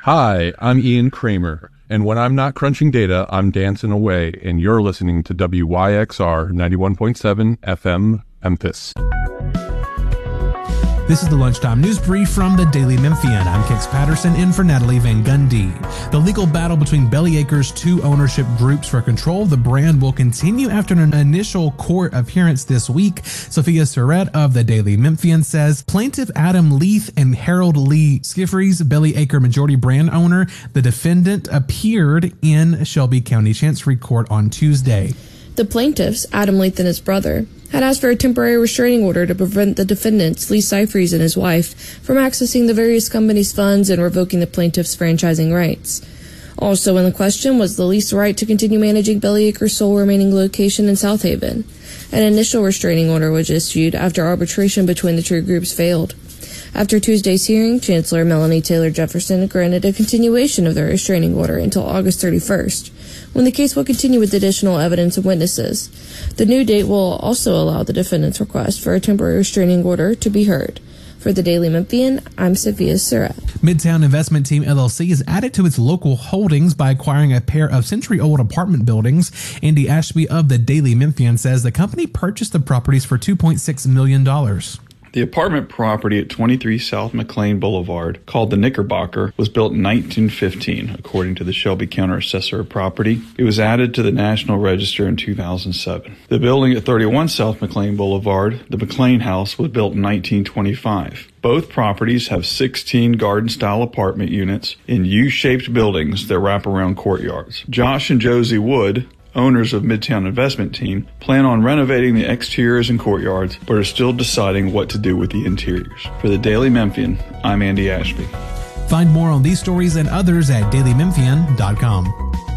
Hi, I'm Ian Kramer, and when I'm not crunching data, I'm dancing away, and you're listening to WYXR 91.7 FM Memphis. This is the Lunchtime News Brief from the Daily Memphian. I'm Kix Patterson in for Natalie Van Gundy. The legal battle between Bellyacre's two ownership groups for control of the brand will continue after an initial court appearance this week. Sophia Surratt of the Daily Memphian says plaintiff Adam Leith and Harold Lee Skifries, Bellyacre majority brand owner, the defendant, appeared in Shelby County Chancery Court on Tuesday. The plaintiffs, Adam Leith and his brother, had asked for a temporary restraining order to prevent the defendants, Lee Skifries and his wife, from accessing the various companies' funds and revoking the plaintiffs' franchising rights. Also in the question was the lease right to continue managing Bellyacre's sole remaining location in South Haven. An initial restraining order was issued after arbitration between the two groups failed. After Tuesday's hearing, Chancellor Melanie Taylor Jefferson granted a continuation of the restraining order until August 31st, when the case will continue with additional evidence and witnesses. The new date will also allow the defendant's request for a temporary restraining order to be heard. For the Daily Memphian, I'm Sophia Surratt. Midtown Investment Team LLC is added to its local holdings by acquiring a pair of century-old apartment buildings. Andy Ashby of the Daily Memphian says the company purchased the properties for $2.6 million. The apartment property at 23 South McLean Boulevard, called the Knickerbocker, was built in 1915, according to the Shelby County Assessor of Property. It was added to the National Register in 2007. The building at 31 South McLean Boulevard, the McLean House, was built in 1925. Both properties have 16 garden-style apartment units in U-shaped buildings that wrap around courtyards. Josh and Josie Wood, owners of Midtown Investment Team, plan on renovating the exteriors and courtyards, but are still deciding what to do with the interiors. For the Daily Memphian, I'm Andy Ashby. Find more on these stories and others at dailymemphian.com.